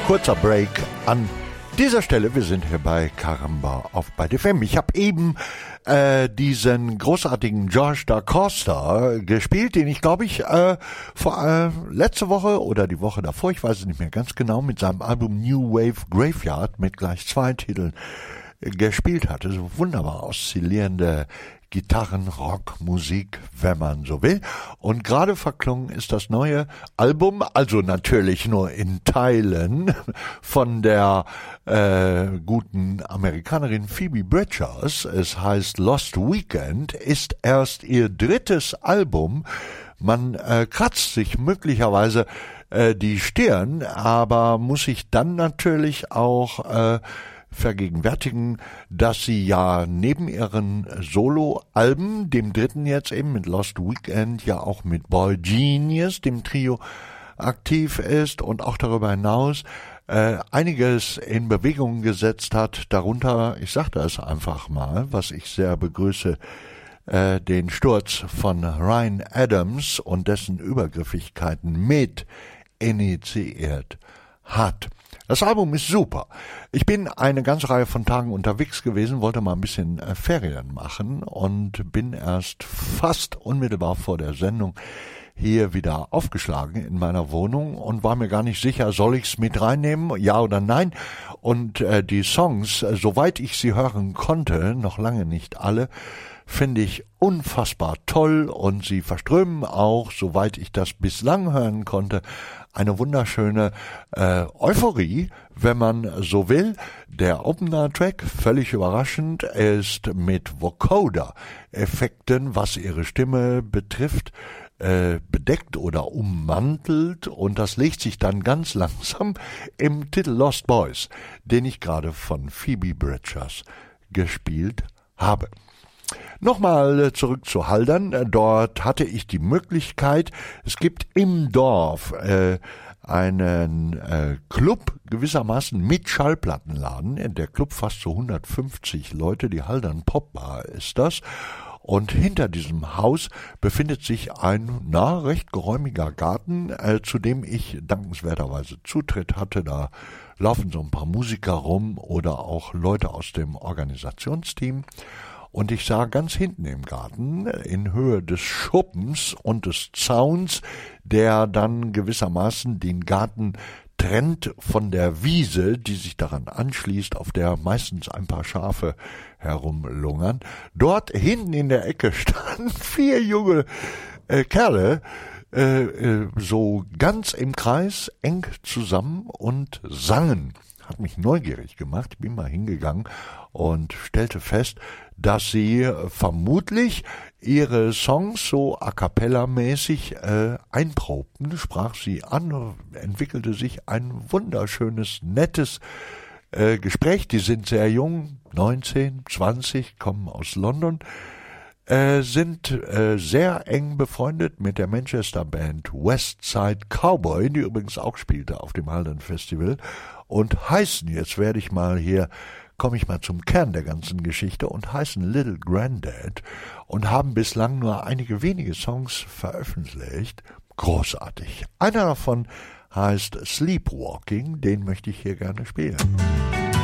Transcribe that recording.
Kurzer Break an dieser Stelle. Wir sind hier bei Caramba auf Byte FM. Ich habe eben diesen großartigen George Da Costa gespielt, den ich glaube ich letzte Woche oder die Woche davor, ich weiß es nicht mehr ganz genau, mit seinem Album New Wave Graveyard mit gleich 2 Titeln gespielt hatte. So wunderbar oszillierende Gitarren, Rock, Musik, wenn man so will. Und gerade verklungen ist das neue Album, also natürlich nur in Teilen, von der guten Amerikanerin Phoebe Bridgers. Es heißt Lost Weekend, ist erst ihr 3. Album. Man kratzt sich möglicherweise die Stirn, aber muss sich dann natürlich auch vergegenwärtigen, dass sie ja neben ihren Solo-Alben, dem 3. jetzt eben mit Lost Weekend, ja auch mit Boy Genius, dem Trio, aktiv ist und auch darüber hinaus einiges in Bewegung gesetzt hat, darunter, ich sage das einfach mal, was ich sehr begrüße, den Sturz von Ryan Adams und dessen Übergriffigkeiten mit initiiert hat. Das Album ist super. Ich bin eine ganze Reihe von Tagen unterwegs gewesen, wollte mal ein bisschen Ferien machen und bin erst fast unmittelbar vor der Sendung hier wieder aufgeschlagen in meiner Wohnung und war mir gar nicht sicher, soll ich's mit reinnehmen, ja oder nein. Und die Songs, soweit ich sie hören konnte, noch lange nicht alle, finde ich unfassbar toll und sie verströmen auch, soweit ich das bislang hören konnte, eine wunderschöne Euphorie, wenn man so will. Der Opener-Track, völlig überraschend, ist mit Vocoder-Effekten, was ihre Stimme betrifft, bedeckt oder ummantelt, und das legt sich dann ganz langsam im Titel Lost Boys, den ich gerade von Phoebe Bridgers gespielt habe. Nochmal zurück zu Haldern. Dort hatte ich die Möglichkeit, es gibt im Dorf einen Club gewissermaßen mit Schallplattenladen. Der Club fasst so 150 Leute, die Haldern Popbar ist das. Und hinter diesem Haus befindet sich ein recht geräumiger Garten, zu dem ich dankenswerterweise Zutritt hatte. Da laufen so ein paar Musiker rum oder auch Leute aus dem Organisationsteam. Und ich sah ganz hinten im Garten, in Höhe des Schuppens und des Zauns, der dann gewissermaßen den Garten trennt von der Wiese, die sich daran anschließt, auf der meistens ein paar Schafe herumlungern. Dort hinten in der Ecke standen 4 junge Kerle, so ganz im Kreis, eng zusammen und sangen. Hat mich neugierig gemacht. Ich bin mal hingegangen und stellte fest, dass sie vermutlich ihre Songs so a cappella-mäßig einprobten, sprach sie an, entwickelte sich ein wunderschönes, nettes Gespräch. Die sind sehr jung, 19, 20, kommen aus London, sind sehr eng befreundet mit der Manchester-Band Westside Cowboy, die übrigens auch spielte auf dem Haldern Festival, und heißen, jetzt komme ich mal zum Kern der ganzen Geschichte, und heißen Little Granddad und haben bislang nur einige wenige Songs veröffentlicht. Großartig. Einer davon heißt Sleepwalking, den möchte ich hier gerne spielen.